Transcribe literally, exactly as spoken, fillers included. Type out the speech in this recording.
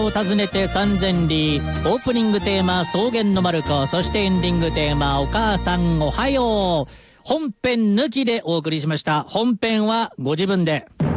を訪ねて三千里、オープニングテーマ草原のマルコ、そしてエンディングテーマお母さんおはよう。本編抜きでお送りしました。本編はご自分で。